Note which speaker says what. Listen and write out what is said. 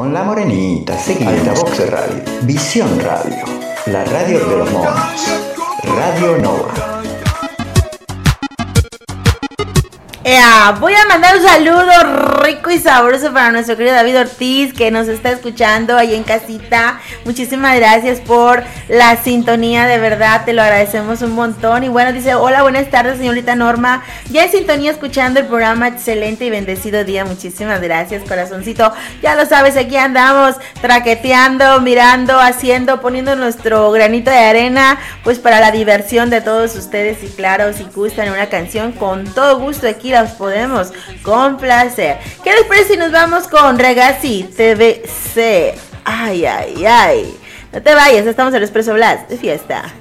Speaker 1: con la morenita. Seguí Altavox Radio, Visión Radio, la radio de los monos, Radio Nova.
Speaker 2: Voy a mandar un saludo rico y sabroso para nuestro querido David Ortiz, que nos está escuchando ahí en casita. Muchísimas gracias por la sintonía, de verdad, te lo agradecemos un montón. Y bueno, dice, hola, buenas tardes, señorita Norma, ya en sintonía escuchando el programa, excelente y bendecido día. Muchísimas gracias, corazoncito. Ya lo sabes, aquí andamos traqueteando, mirando, haciendo, poniendo nuestro granito de arena, pues para la diversión de todos ustedes. Y claro, si gustan una canción, con todo gusto aquí las podemos complacer. ¿Qué les parece si nos vamos con Regazzi TVC? Ay, ay, ay. No te vayas, estamos en el Expreso Blast de fiesta.